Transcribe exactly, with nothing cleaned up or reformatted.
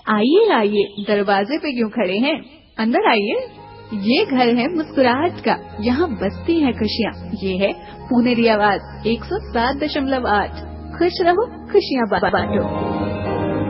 आइए आइए, दरवाजे पे क्यों खड़े हैं, अंदर आइए। ये घर है मुस्कुराहट का, यहाँ बसती हैं खुशियाँ। ये है पुनेरी आवाज एक सौ सात दशमलव आठ। खुश रहो, खुशियाँ बांटो।